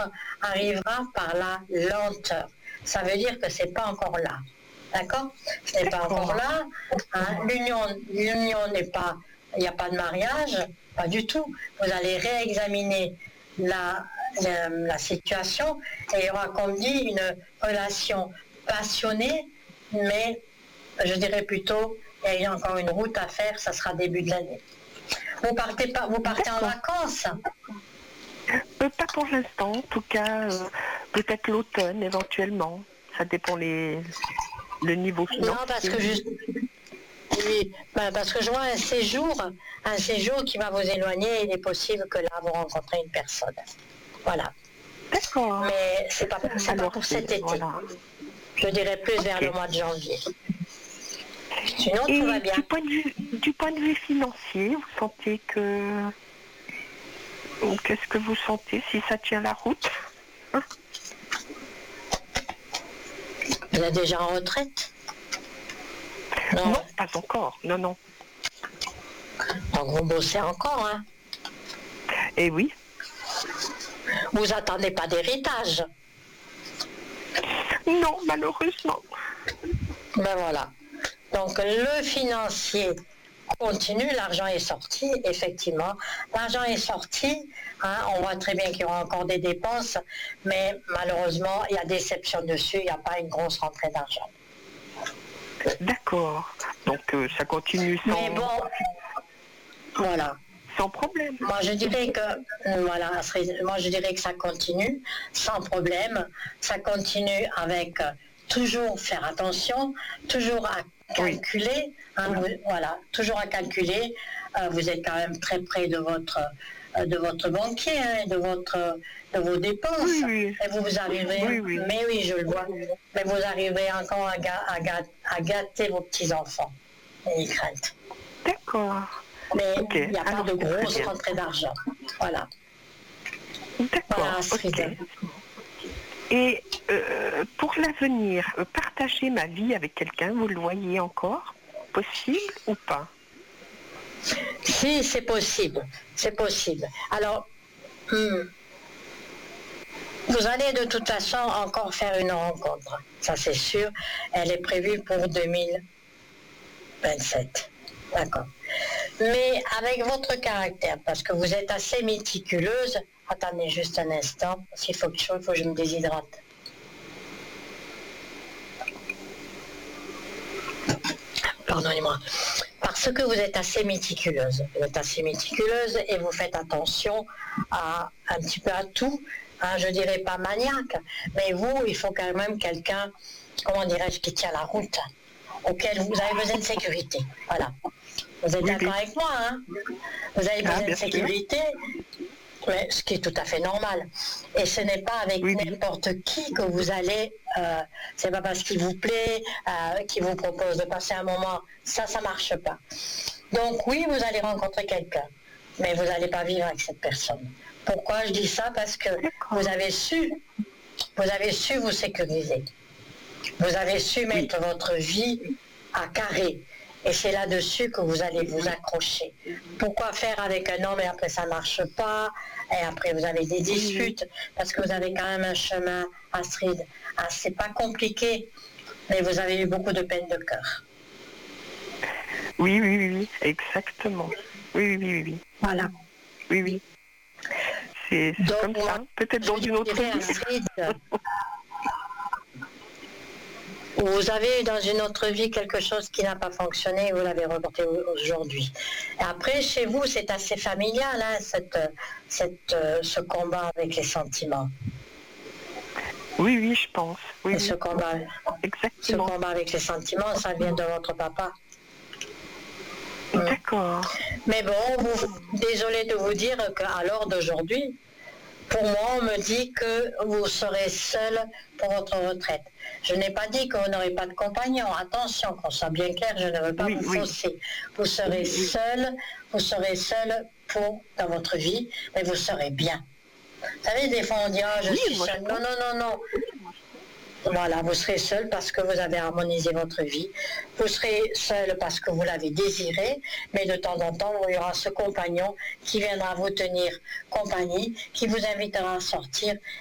arrivera par la lenteur. Ça veut dire que c'est pas encore là. D'accord? Ce n'est pas encore là. Hein. L'union n'est pas, il n'y a pas de mariage, pas du tout. Vous allez réexaminer la situation et il y aura, comme dit, une relation passionnée, mais je dirais plutôt, il y a encore une route à faire, ça sera début de l'année. Vous partez en vacances? Pas pour l'instant, en tout cas, peut-être l'automne éventuellement. Ça dépend le niveau financier. Non, parce que parce que je vois un séjour qui va vous éloigner. Il est possible que là vous rencontrez une personne. Voilà. D'accord. Mais c'est pas pour cet été. Voilà. Je dirais plus vers le mois de janvier. Sinon, tout va bien. Du point de vue financier, vous sentez que... Qu'est-ce que vous sentez si ça tient la route? Vous êtes déjà en retraite? Non, pas encore. Non. Donc vous bossez encore, hein? Eh oui. Vous attendez pas d'héritage? Non, malheureusement. Ben voilà. Donc le financier continue, l'argent est sorti, effectivement. L'argent est sorti, hein, on voit très bien qu'il y aura encore des dépenses, mais malheureusement, il y a déception dessus, il n'y a pas une grosse rentrée d'argent. D'accord. Donc ça continue sans... Mais bon, voilà. Sans problème. Moi je dirais que ça continue sans problème. Ça continue avec toujours faire attention, toujours à calculer. Hein, voilà, toujours à calculer. Vous êtes quand même très près de votre banquier, hein, de vos dépenses. Oui. Et vous arriverez, mais oui, je le vois, mais vous arriverez encore à gâter vos petits-enfants. Ils craignent. D'accord. Mais il n'y a pas de grosse rentrée d'argent. Voilà. D'accord. Voilà, okay. Et pour l'avenir, partager ma vie avec quelqu'un, vous le voyez encore possible ou pas? Si, c'est possible. C'est possible. Alors, vous allez de toute façon encore faire une rencontre. Ça, c'est sûr. Elle est prévue pour 2027. D'accord. Mais avec votre caractère, parce que vous êtes assez méticuleuse, attendez juste un instant, parce qu'il faut que je me déshydrate. Pardonnez-moi. Parce que vous êtes assez méticuleuse. Vous êtes assez méticuleuse et vous faites attention à un petit peu à tout. Hein, je dirais pas maniaque, mais vous, il faut quand même quelqu'un, comment dirais-je, qui tient la route, auquel vous avez besoin de sécurité. Voilà. Vous êtes d'accord avec moi, hein? Vous avez besoin de sécurité, mais ce qui est tout à fait normal. Et ce n'est pas avec n'importe qui que vous allez, c'est pas parce qu'il vous plaît, qu'il vous propose de passer un moment, ça marche pas. Donc oui, vous allez rencontrer quelqu'un, mais vous n'allez pas vivre avec cette personne. Pourquoi je dis ça? Parce que vous avez su vous sécuriser. Vous avez su mettre votre vie à carré. Et c'est là-dessus que vous allez vous accrocher. Pourquoi faire avec un homme et après ça ne marche pas, et après vous avez des disputes, parce que vous avez quand même un chemin, Astrid, c'est pas compliqué, mais vous avez eu beaucoup de peine de cœur. Oui, exactement. Oui. Voilà. Oui. C'est comme ça, peut-être dans une autre vie. Astrid, vous avez dans une autre vie quelque chose qui n'a pas fonctionné et vous l'avez reporté aujourd'hui. Et après, chez vous, c'est assez familial, hein, ce combat avec les sentiments. Oui, je pense. Oui, ce combat avec les sentiments, ça vient de votre papa. D'accord. Mais bon, désolé de vous dire qu'à l'heure d'aujourd'hui, pour moi, on me dit que vous serez seul pour votre retraite. Je n'ai pas dit que vous n'aurez pas de compagnon. Attention, qu'on soit bien clair, je ne veux pas vous fausser. Vous serez seul dans votre vie, mais vous serez bien. Vous savez, des fois on dit « je suis seul ». Non. Voilà, vous serez seul parce que vous avez harmonisé votre vie. Vous serez seul parce que vous l'avez désiré, mais de temps en temps, il y aura ce compagnon qui viendra vous tenir compagnie, qui vous invitera à sortir